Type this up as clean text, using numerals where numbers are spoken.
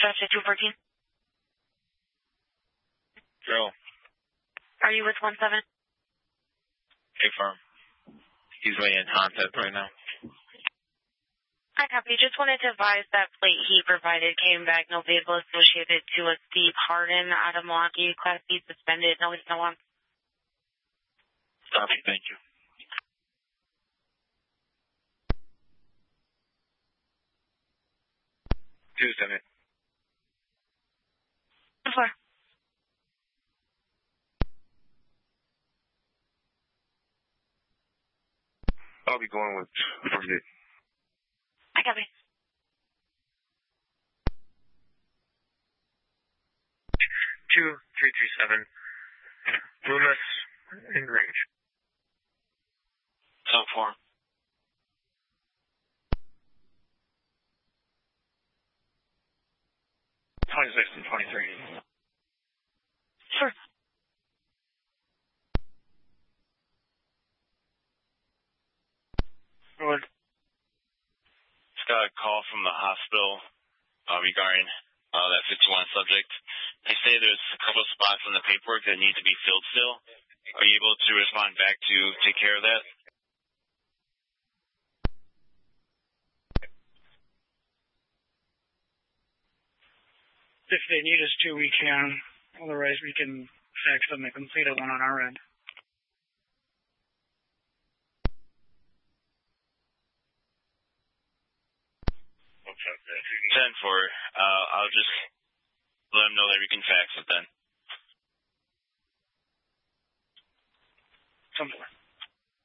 Dispatch at 214. Joe. Are you with 17? Hey, firm. He's way in contact right now. Hi, copy. Just wanted to advise that plate he provided came back. No vehicle associated to a Steve Harden out of Milwaukee. Class B suspended. No, it's no one. Copy. Thank you. Tuesday. Before. I'll be going with 48. I copy. 2337. Loomis in range. Sub 4. 26 and 23. Sure. Good. Just got a call from the hospital regarding that 51 subject. They say there's a couple of spots on the paperwork that need to be filled still. Are you able to respond back to take care of that? If they need us to, we can. Otherwise, we can fax them a completed one on our end. Okay. 10-4. I'll just let them know that we can fax it then. 10-4.